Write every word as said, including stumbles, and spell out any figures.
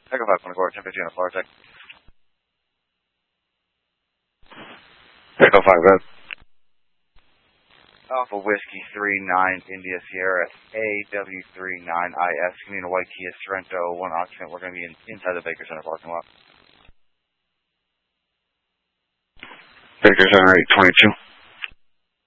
Echo five twenty-four, ten fifteen on the floor, check. Echo five, red. Alpha Whiskey three nine India Sierra A W three nine I S, Communal White Kia Sorrento, one occupant. We're going to be in, inside the Baker Center parking lot. Baker Center eight twenty-two.